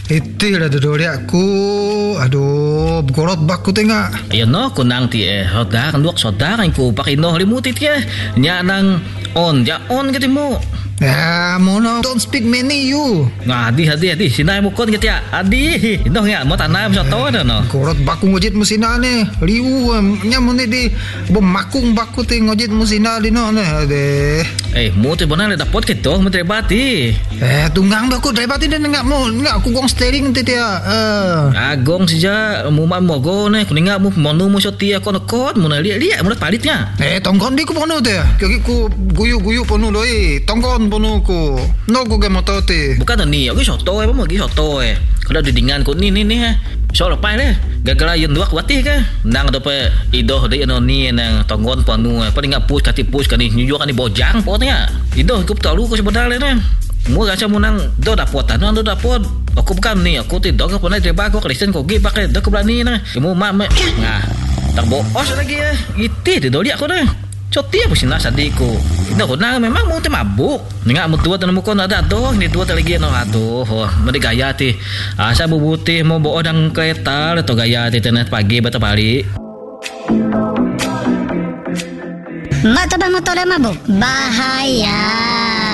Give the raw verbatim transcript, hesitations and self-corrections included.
Itu lah duduk aku. Aduh, gorot baku tengah. Ayun no, kunang ti eh. Hodar, luak sodar, ko pakino limutit ya. Nya nang on, ya on gitu mo. Ya, mono, don't speak many you. Nga, adi, adi, adi. Sinay mo kon gitu ya. Adi, ino nga, mo tanay mo sa to na no. Gorot baku ngojit mo sina ni. Liu, nya mo ni di bumakung baku ti ngojit mo sina di no. Ade. Eh, mo ti bonan le dapot kito, mo trebati. Eh, tunggang ba ko trebati din nga mo. Nga aku gong steering ti dia. Eh. Agong sija, mo man mo go ne. Kuninga mo monu mo sa tiya ko na kot mo na liya-liya mo na palit niya. Eh, tongkon di ko pono ti. Kaya ko guyu-guyu pono lo eh. Tongkon pono ko. No ko ga motote. Bukan ni, aku soto eh, mo gi soto eh. Kalau didingan ko ni ni ni ha. So lepai le. Gagala yun dua kuatih ka. Nang do pe idoh de ano ni nang tonggon panu. Paling ngap push kati push kani nyujuk kani bojang potnya. Idoh ko talu ko sebenarnya ne. Mu gacha mo nang do dapot ano do dapot. Aku bukan ni, aku tidak ko pernah treba ko Kristen ko gi pakai do ko berani na. Mu ma me. Nah. Tak boos lagi ya. Iti de doli aku na. Cotia po sina sadiko. Ito ko na memang mo te mabuk. Nga mo tuwa tanong mo ko na dato. Hindi tuwa talagi ano ato. Oh, madigaya ti. Asa bubuti mo buo ng kereta. Ito gaya ti tenet pagi bata pali. Mata ba motor mabuk? Bahaya.